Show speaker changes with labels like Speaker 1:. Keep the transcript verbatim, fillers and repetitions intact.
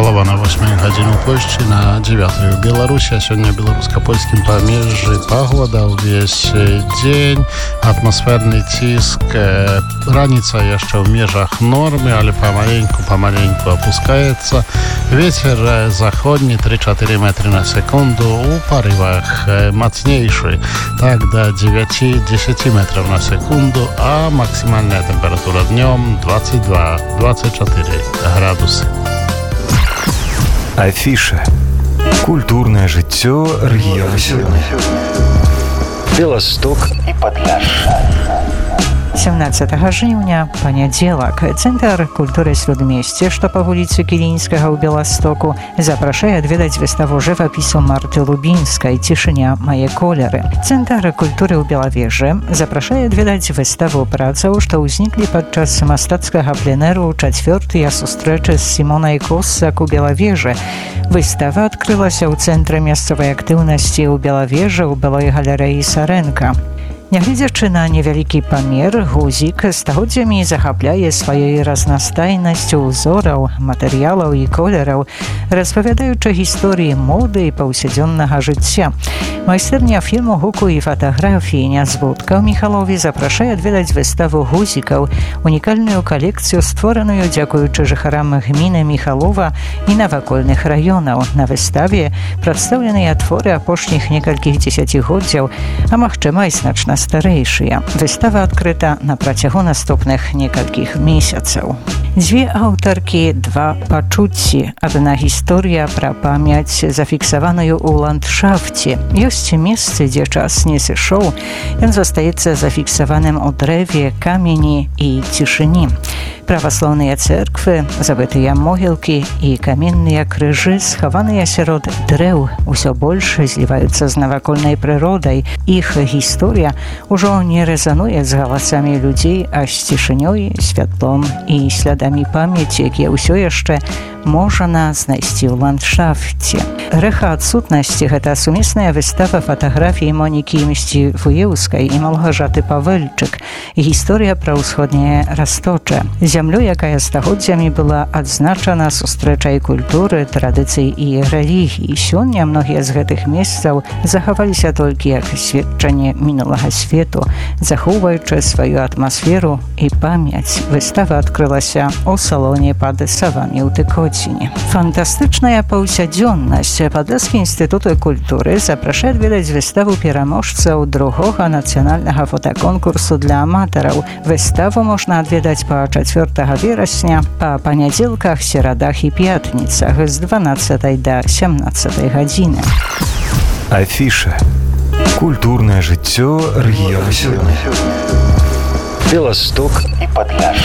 Speaker 1: Палова на восьмую гадзіну Польшчы, на дзевятую Беларусі. А сёння беларуска-польскім памежжы пагода ўвесь дзень, атмасферны ціск, раніца яшчэ ў межах нормы, але памаленьку памаленьку опускаецца. Ветер заходні три-чатыры метры на секунду, у парывах мацнейшы, так до девяти-десяти метров на секунду, а максимальная температура днем двадцать два - двадцать четыре градусы.
Speaker 2: Афіша. Культурное жыццё рэгіёна сёння. Беласток і Падляшша.
Speaker 3: сямнаццатага жніўня, панядзелак, Цэнтр культуры Śródmieście, што па вуліцы Кілінскага ў Беластоку, запрашае адведаць выставу жывапісу Марты Лубінскай «Цішыня, мае колеры». Цэнтр культуры ў Белавежы запрашае адведаць выставу працаў, што ўзніклі падчас мастацкага пленэру чацвёртыя сустрэчы з Сімонай Коссак у Белавежы. Выстава адкрылася ў Цэнтры мясцовай актыўнасці ў Белавежы ў былой галерэі Сарэнка. Нягледзячы на невялікі памер, гузік стагоддзямі захапляе сваёй разнастайнасцю ўзораў, матэрыялаў і колераў, распавядаючы гісторыі моды і паўсядзённага жыцця. Майстэрня фільму, гуку і фатаграфіі Нязводка ў Міхалове запрашае адведаць выставу гузікаў, унікальную калекцыю, створаную дзякуючы жыхарам гміны Міхалова і навакольных раёнаў. На выставе прадстаўленыя творы апошніх некалькіх дзесяцігоддзяў, а магчыма і значна старэйшыя. Выстава адкрыта на працягу наступных некалькіх месяцаў. Дзве аўтаркі, два пачуцці. Адна гісторыя пра памяць, зафіксаваную ў ландшафце. Ёсць месцы, дзе час не сышоў. Ён застаецца зафіксаваным у дрэве, камені і цішыні. Праваслаўныя цэрквы, забытыя могілкі і каменныя крыжы, схаваныя сярод дрэў, усё больш зліваюцца з навакольнай прыродай. Іх гісторыя ўжо не рэзануе з галасамі людзей, а з цішынёй, святлом і слядамі памяці, якія ўсё яшчэ можна знайсці ў ландшафце. Рэха адсутнасці — гэта сумесная выстава фатаграфій Монікі Мсцівуеўскай і Малгажаты Павэльчык. Гісторыя пра ўсходняе Расточа. Зямлю, якая стагоддзямі была адзначана сустрэчай культуры, традыцый і рэлігій. Сёння многія з гэтых месцаў захаваліся толькі як сведчанне мінулага свету, захоўваючы сваю атмасферу і памяць. Выстава адкрылася ў салоне пад савамі ў Тыкоціне. Фантастычная паўсядзённасць. Падляшскі інстытут культуры запрашае адведаць выставу пераможцаў другога нацыянальнага фотаконкурсу для аматараў. Выставу можна адведаць па чацвёртага верасня, па панядзелках, серадах і пятніцах з дванаццатай да сямнаццатай гадзіны.
Speaker 2: Афіша. Культурное жыццё рэгіёна сёння. Беласток і Падляшша.